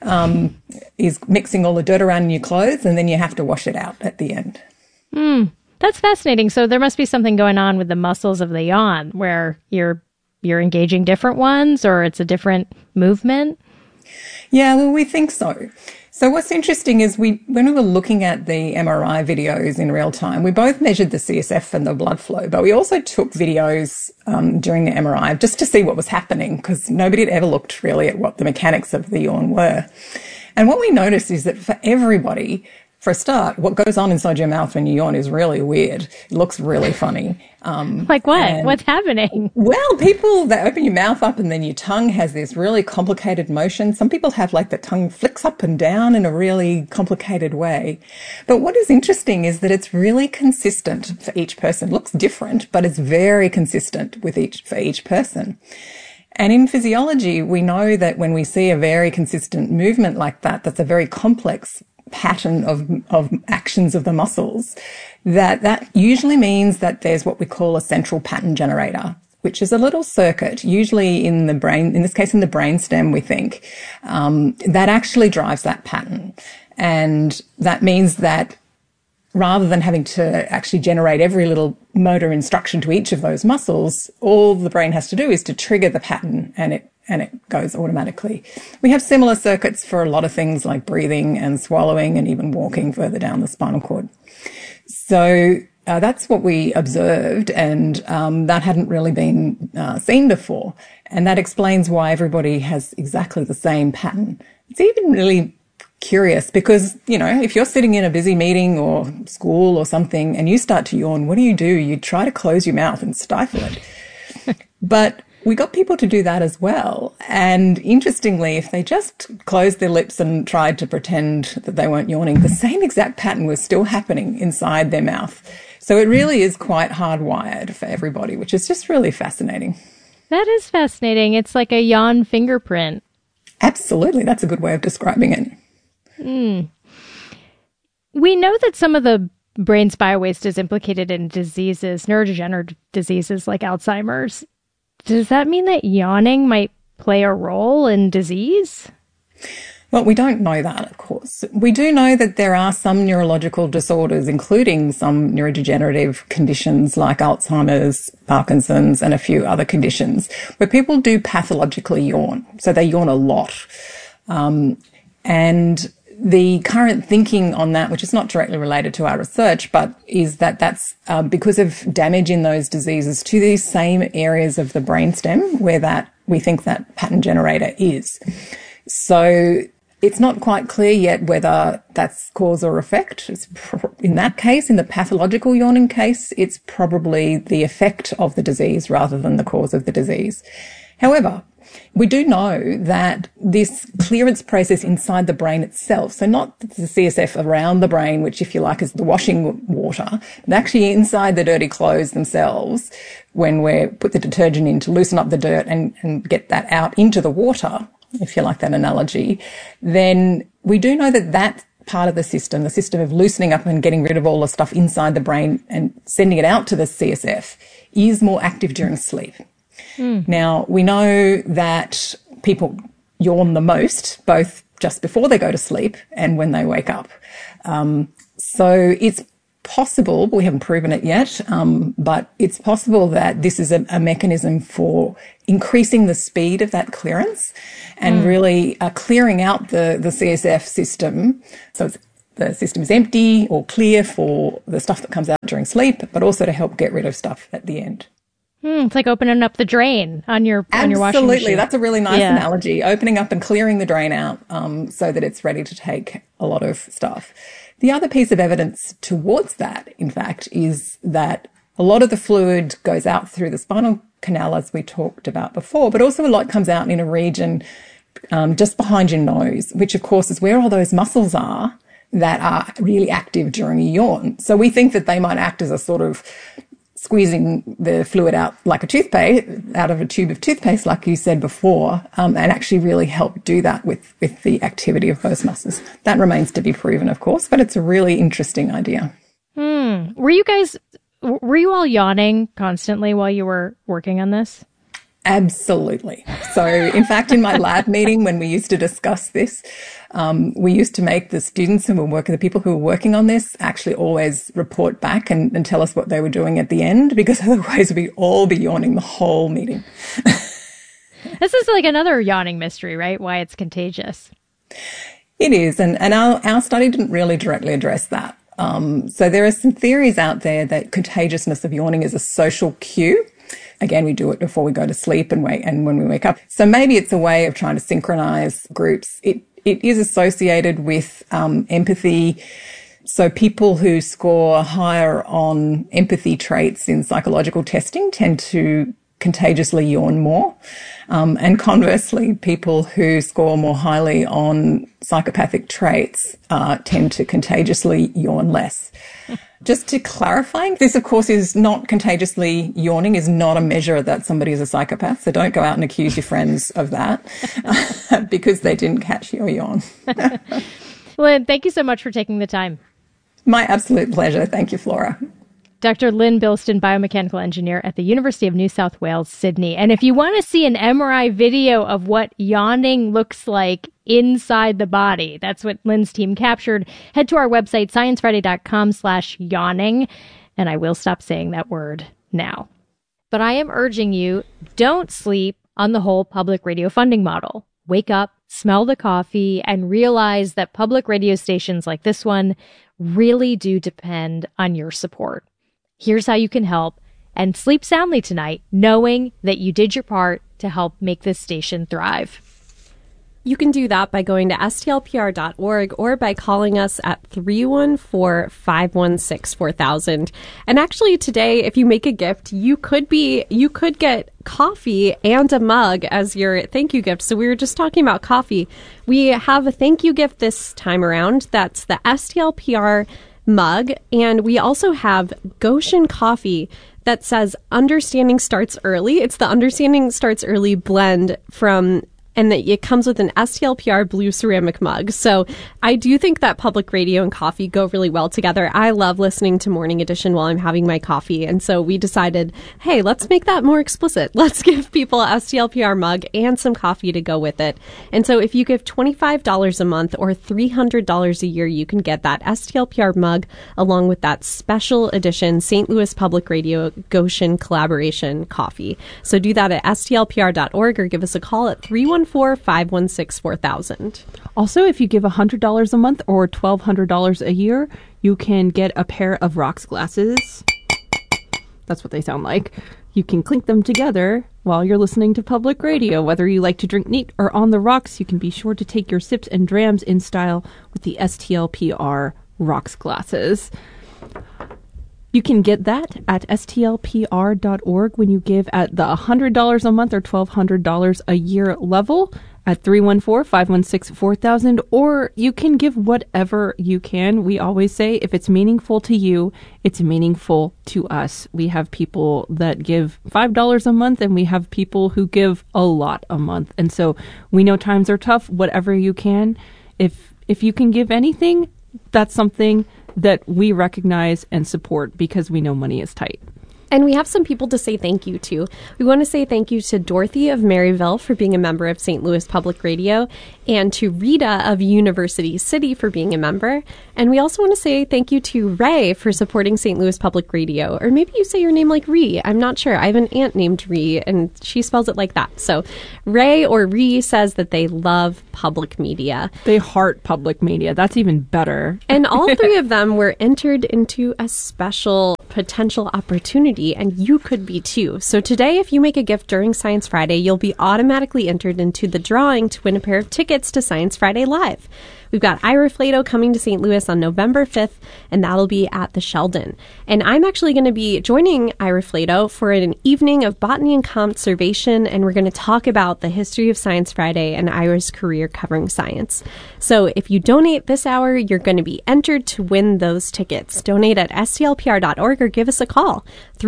is mixing all the dirt around in your clothes, and then you have to wash it out at the end. That's fascinating. So there must be something going on with the muscles of the yawn where you're engaging different ones, or it's a different movement? Yeah, well, we think so. So what's interesting is when we were looking at the MRI videos in real time, we both measured the CSF and the blood flow, but we also took videos during the MRI just to see what was happening because nobody had ever looked really at what the mechanics of the yawn were. And what we noticed is that for everybody, for a start, what goes on inside your mouth when you yawn is really weird. It looks really funny. Like what? What's happening? Well, they open your mouth up and then your tongue has this really complicated motion. Some people have like the tongue flicks up and down in a really complicated way. But what is interesting is that it's really consistent for each person. It looks different, but it's very consistent for each person. And in physiology, we know that when we see a very consistent movement like that, that's a very complex pattern of actions of the muscles, that usually means that there's what we call a central pattern generator, which is a little circuit, usually in the brain, in this case in the brainstem, we think, that actually drives that pattern. And that means that rather than having to actually generate every little motor instruction to each of those muscles, all the brain has to do is to trigger the pattern and it goes automatically. We have similar circuits for a lot of things like breathing and swallowing and even walking further down the spinal cord. So that's what we observed, and that hadn't really been seen before. And that explains why everybody has exactly the same pattern. It's even really curious because, if you're sitting in a busy meeting or school or something and you start to yawn, what do? You try to close your mouth and stifle it. But we got people to do that as well. And interestingly, if they just closed their lips and tried to pretend that they weren't yawning, the same exact pattern was still happening inside their mouth. So it really is quite hardwired for everybody, which is just really fascinating. That is fascinating. It's like a yawn fingerprint. Absolutely. That's a good way of describing it. We know that some of the brain's biowaste is implicated in diseases, neurodegenerative diseases like Alzheimer's. Does that mean that yawning might play a role in disease? Well, we don't know that, of course. We do know that there are some neurological disorders, including some neurodegenerative conditions like Alzheimer's, Parkinson's, and a few other conditions, where people do pathologically yawn. So they yawn a lot. And the current thinking on that, which is not directly related to our research, but is that that's because of damage in those diseases to these same areas of the brainstem where that we think that pattern generator is. So It's not quite clear yet whether that's cause or effect. In that case, in the pathological yawning case, it's probably the effect of the disease rather than the cause of the disease. However, we do know that this clearance process inside the brain itself, so not the CSF around the brain, which, if you like, is the washing water, but actually inside the dirty clothes themselves, when we put the detergent in to loosen up the dirt and get that out into the water, if you like that analogy, then we do know that that part of the system of loosening up and getting rid of all the stuff inside the brain and sending it out to the CSF, is more active during sleep. Now, we know that people yawn the most, both just before they go to sleep and when they wake up. So it's possible, we haven't proven it yet, but it's possible that this is a mechanism for increasing the speed of that clearance and really clearing out the CSF system. So the system is empty or clear for the stuff that comes out during sleep, but also to help get rid of stuff at the end. It's like opening up the drain on your washing machine. Absolutely. That's a really nice analogy. Opening up and clearing the drain out so that it's ready to take a lot of stuff. The other piece of evidence towards that, in fact, is that a lot of the fluid goes out through the spinal canal, as we talked about before, but also a lot comes out in a region just behind your nose, which, of course, is where all those muscles are that are really active during a yawn. So we think that they might act as a sort of squeezing the fluid out like a toothpaste, out of a tube of toothpaste, like you said before, and actually really help do that with the activity of those muscles. That remains to be proven, of course, but it's a really interesting idea. Were you all yawning constantly while you were working on this? Absolutely. So, in fact, in my lab meeting, when we used to discuss this, we used to make the students the people who were working on this, actually always report back and tell us what they were doing at the end, because otherwise we'd all be yawning the whole meeting. This is like another yawning mystery, right? Why it's contagious. It is. And our study didn't really directly address that. So there are some theories out there that contagiousness of yawning is a social cue. Again, we do it before we go to sleep and when we wake up. So maybe it's a way of trying to synchronize groups. It is associated with empathy. So people who score higher on empathy traits in psychological testing tend to contagiously yawn more. And conversely, people who score more highly on psychopathic traits tend to contagiously yawn less. Just to clarify, this, of course, is not contagiously yawning, is not a measure that somebody is a psychopath. So don't go out and accuse your friends of that because they didn't catch your yawn. Lynn, thank you so much for taking the time. My absolute pleasure. Thank you, Flora. Dr. Lynn Bilston, biomechanical engineer at the University of New South Wales, Sydney. And if you want to see an MRI video of what yawning looks like inside the body, that's what Lynn's team captured, head to our website, sciencefriday.com/yawning. And I will stop saying that word now. But I am urging you, don't sleep on the whole public radio funding model. Wake up, smell the coffee, and realize that public radio stations like this one really do depend on your support. Here's how you can help, and sleep soundly tonight, knowing that you did your part to help make this station thrive. You can do that by going to stlpr.org or by calling us at 314-516-4000. And actually today, if you make a gift, you could get coffee and a mug as your thank you gift. So we were just talking about coffee. We have a thank you gift this time around. That's the STLPR mug, and we also have Goshen coffee that says Understanding Starts Early. It's the Understanding Starts Early blend and it comes with an STLPR blue ceramic mug. So I do think that public radio and coffee go really well together. I love listening to Morning Edition while I'm having my coffee. And so we decided, hey, let's make that more explicit. Let's give people a STLPR mug and some coffee to go with it. And so if you give $25 a month or $300 a year, you can get that STLPR mug along with that special edition St. Louis Public Radio Goshen collaboration coffee. So do that at stlpr.org or give us a call at 314-516-4000. Also, if you give $100 a month or $1,200 a year, you can get a pair of Rocks glasses. That's what they sound like. You can clink them together while you're listening to public radio. Whether you like to drink neat or on the rocks, you can be sure to take your sips and drams in style with the STLPR rocks glasses. You can get that at stlpr.org when you give at the $100 a month or $1,200 a year level at 314-516-4000, or you can give whatever you can. We always say if it's meaningful to you, it's meaningful to us. We have people that give $5 a month, and we have people who give a lot a month. And so we know times are tough. Whatever you can, if you can give anything, that's something that we recognize and support because we know money is tight. And we have some people to say thank you to. We want to say thank you to Dorothy of Maryville for being a member of St. Louis Public Radio, and to Rita of University City for being a member. And we also want to say thank you to Ray for supporting St. Louis Public Radio. Or maybe you say your name like Ree. I'm not sure. I have an aunt named Ree, and she spells it like that. So Ray or Ree says that they love public media. They heart public media. That's even better. And all three of them were entered into a special potential opportunity, and you could be too. So today, if you make a gift during Science Friday, you'll be automatically entered into the drawing to win a pair of tickets to Science Friday Live. We've got Ira Flato coming to St. Louis on November 5th, and that'll be at the Sheldon. And I'm actually going to be joining Ira Flato for an evening of botany and conservation, and we're going to talk about the history of Science Friday and Ira's career covering science. So if you donate this hour, you're going to be entered to win those tickets. Donate at stlpr.org or give us a call,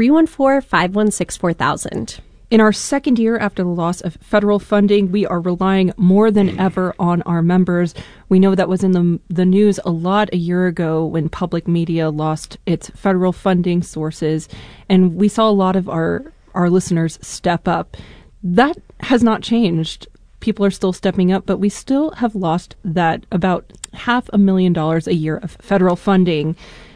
314-516-4000. In our second year after the loss of federal funding, we are relying more than ever on our members. We know that was in the news a lot a year ago when public media lost its federal funding sources, and we saw a lot of our listeners step up. That has not changed. People are still stepping up, but we still have lost that about $500,000 a year of federal funding.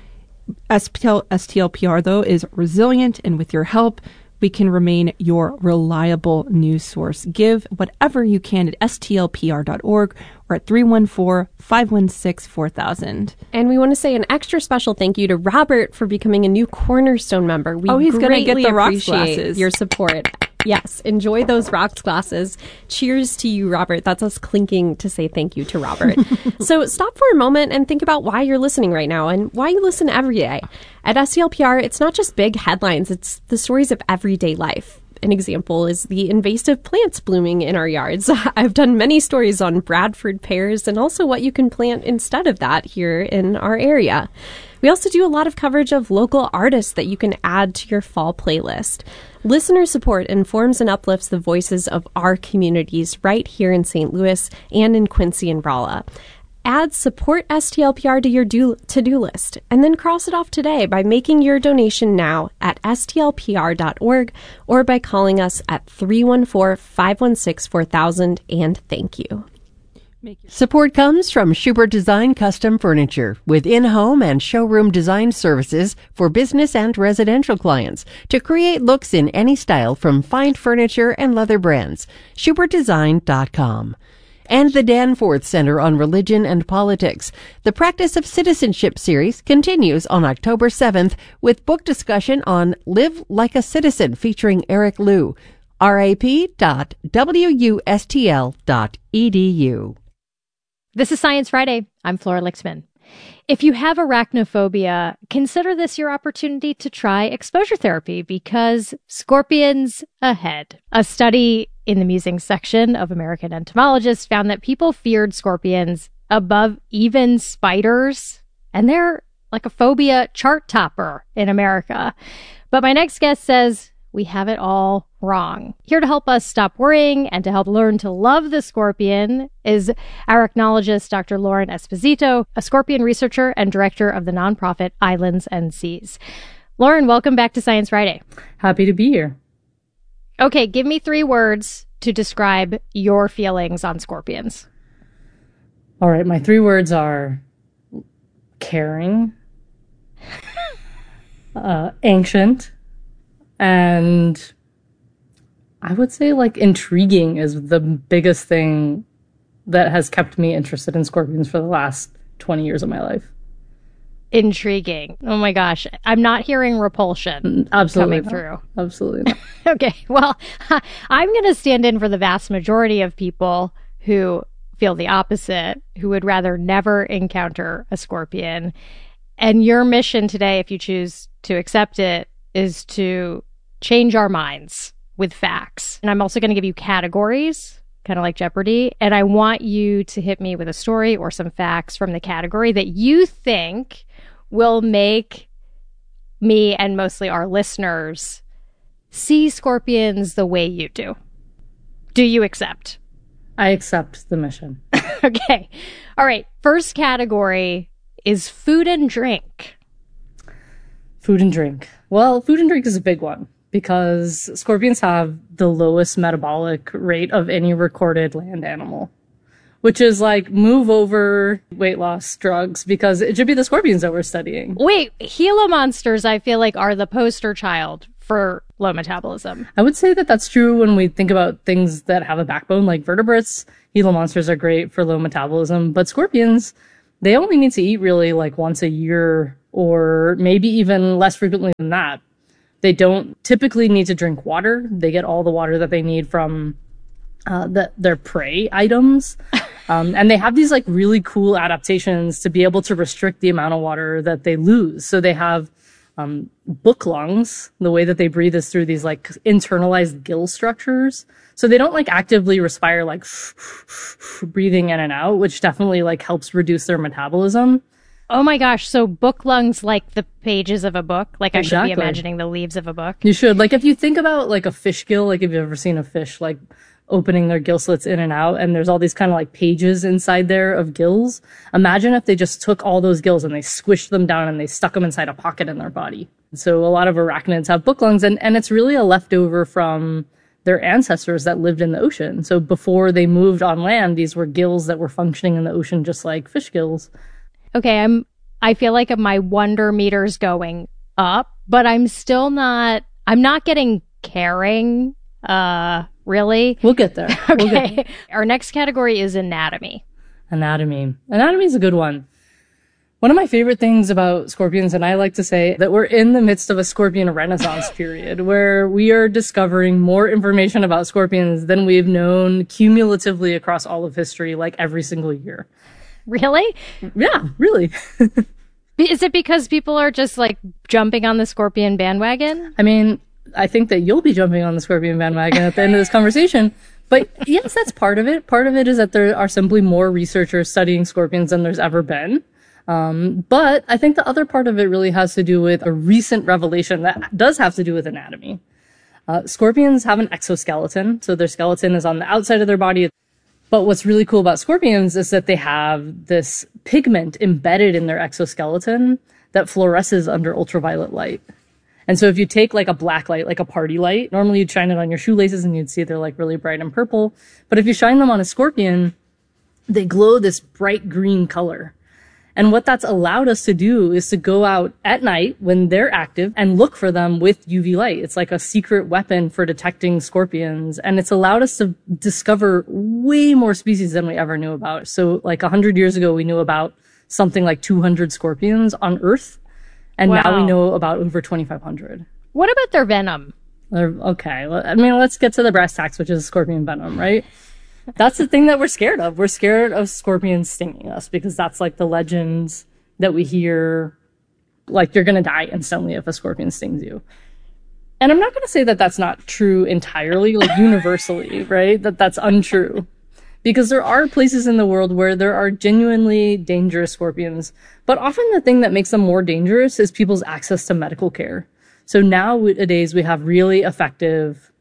STLPR, though, is resilient, and with your help, we can remain your reliable news source. Give whatever you can at stlpr.org or at 314-516-4000. And we want to say an extra special thank you to Robert for becoming a new Cornerstone member. We he's going to get the rocks appreciate glasses. Your support. Yes, enjoy those rocks glasses. Cheers to you, Robert. That's us clinking to say thank you to Robert. So stop for a moment and think about why you're listening right now and why you listen every day. At STLPR, it's not just big headlines, it's the stories of everyday life. An example is the invasive plants blooming in our yards. I've done many stories on Bradford pears and also what you can plant instead of that here in our area. We also do a lot of coverage of local artists that you can add to your fall playlist. Listener support informs and uplifts the voices of our communities right here in St. Louis and in Quincy and Rolla. Add Support STLPR to your to-do list, and then cross it off today by making your donation now at stlpr.org or by calling us at 314-516-4000, and thank you. Support comes from Schubert Design Custom Furniture with in-home and showroom design services for business and residential clients to create looks in any style from fine furniture and leather brands. SchubertDesign.com. And the Danforth Center on Religion and Politics. The Practice of Citizenship series continues on October 7th with book discussion on Live Like a Citizen featuring Eric Liu. rap.wustl.edu. This is Science Friday. I'm Flora Lixman. If you have arachnophobia, consider this your opportunity to try exposure therapy because scorpions ahead. A study in the musings section of American Entomologists found that people feared scorpions above even spiders, and they're like a phobia chart topper in America. But my next guest says we have it all wrong. Here to help us stop worrying and to help learn to love the scorpion is arachnologist Dr. Lauren Esposito, a scorpion researcher and director of the nonprofit Islands and Seas. Lauren, welcome back to Science Friday. Happy to be here. Okay, give me 3 words to describe your feelings on scorpions. All right, my 3 words are caring, ancient, and I would say intriguing is the biggest thing that has kept me interested in scorpions for the last 20 years of my life. intriguing. Oh my gosh. I'm not hearing repulsion Absolutely coming through. Absolutely not. Okay. Well, I'm going to stand in for the vast majority of people who feel the opposite, who would rather never encounter a scorpion. And your mission today, if you choose to accept it, is to change our minds with facts. And I'm also going to give you categories, kind of like Jeopardy. And I want you to hit me with a story or some facts from the category that you think will make me and mostly our listeners see scorpions the way you do. Do you accept? I accept the mission. Okay. All right. First category is food and drink. Food and drink. Well, food and drink is a big one because scorpions have the lowest metabolic rate of any recorded land animal, which is like move over weight loss drugs because it should be the scorpions that we're studying. Wait, Gila monsters, I feel like, are the poster child for low metabolism. I would say that that's true when we think about things that have a backbone like vertebrates. Gila monsters are great for low metabolism, but scorpions, they only need to eat really like once a year or maybe even less frequently than that. They don't typically need to drink water. They get all the water that they need from their prey items. And they have these like really cool adaptations to be able to restrict the amount of water that they lose. So they have book lungs. The way that they breathe is through these like internalized gill structures. So they don't like actively respire like breathing in and out, which definitely like helps reduce their metabolism. Oh my gosh. So book lungs like the pages of a book? Like Exactly. I should be imagining the leaves of a book? You should. Like if you think about like a fish gill, like if you've ever seen a fish like opening their gill slits in and out, and there's all these kind of like pages inside there of gills. Imagine if they just took all those gills and they squished them down and they stuck them inside a pocket in their body. So a lot of arachnids have book lungs, and it's really a leftover from their ancestors that lived in the ocean. So before they moved on land, these were gills that were functioning in the ocean just like fish gills. Okay, I feel like my wonder meter's going up, but I'm not getting caring, really. We'll get there. Okay. Our next category is anatomy. Anatomy is a good one. One of my favorite things about scorpions, and I like to say that we're in the midst of a scorpion renaissance period where we are discovering more information about scorpions than we've known cumulatively across all of history, like every single year. Really? Yeah, really. Is it because people are just like jumping on the scorpion bandwagon? I mean, I think that you'll be jumping on the scorpion bandwagon at the end of this conversation. But yes, that's part of it. Part of it is that there are simply more researchers studying scorpions than there's ever been. But I think the other part of it really has to do with a recent revelation that does have to do with anatomy. Scorpions have an exoskeleton, so their skeleton is on the outside of their body. But what's really cool about scorpions is that they have this pigment embedded in their exoskeleton that fluoresces under ultraviolet light. And so if you take like a black light, like a party light, normally you'd shine it on your shoelaces and you'd see they're like really bright and purple. But if you shine them on a scorpion, they glow this bright green color. And what that's allowed us to do is to go out at night when they're active and look for them with UV light. It's like a secret weapon for detecting scorpions. And it's allowed us to discover way more species than we ever knew about. So like 100 years ago, we knew about something like 200 scorpions on Earth. And now we know about over 2,500. What about their venom? Okay. I mean, let's get to the brass tacks, which is scorpion venom, right? That's the thing that we're scared of. We're scared of scorpions stinging us because that's like the legends that we hear, like you're going to die instantly if a scorpion stings you. And I'm not going to say that that's not true entirely, like universally, right? That's untrue. Because there are places in the world where there are genuinely dangerous scorpions. But often the thing that makes them more dangerous is people's access to medical care. So nowadays we have really effective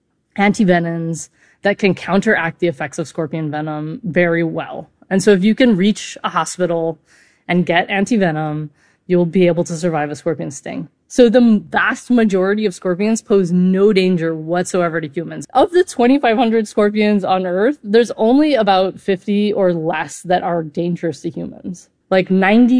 antivenoms that can counteract the effects of scorpion venom very well. And so if you can reach a hospital and get antivenom, you'll be able to survive a scorpion sting. So the vast majority of scorpions pose no danger whatsoever to humans. Of the 2,500 scorpions on Earth, there's only about 50 or less that are dangerous to humans. Like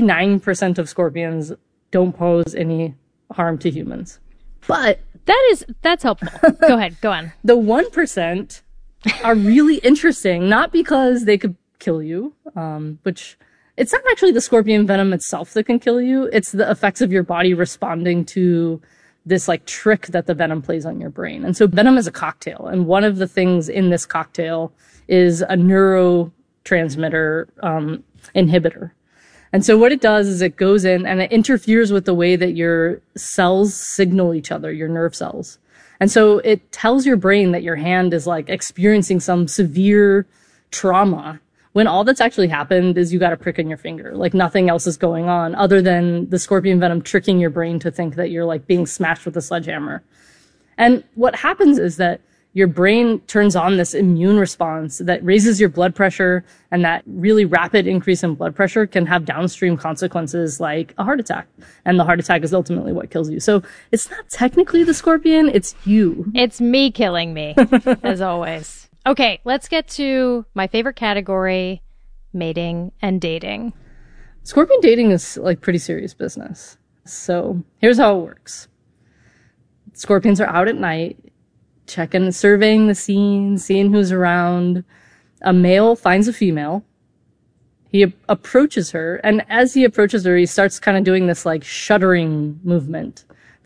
99% of scorpions don't pose any harm to humans. But that's helpful. Go ahead, go on. The 1% are really interesting, not because they could kill you, which it's not actually the scorpion venom itself that can kill you. It's the effects of your body responding to this like trick that the venom plays on your brain. And so venom is a cocktail. And one of the things in this cocktail is a neurotransmitter inhibitor. And so what it does is it goes in and it interferes with the way that your cells signal each other, your nerve cells. And so it tells your brain that your hand is like experiencing some severe trauma when all that's actually happened is you got a prick in your finger. Like nothing else is going on other than the scorpion venom tricking your brain to think that you're like being smashed with a sledgehammer. And what happens is that your brain turns on this immune response that raises your blood pressure, and that really rapid increase in blood pressure can have downstream consequences like a heart attack. And the heart attack is ultimately what kills you. So it's not technically the scorpion, it's you. It's me killing me, as always. Okay, let's get to my favorite category, mating and dating. Scorpion dating is like pretty serious business. So here's how it works. Scorpions are out at night, checking, surveying the scene, seeing who's around. A male finds a female. He approaches her, and as he approaches her, he starts kind of doing this like shuddering movement.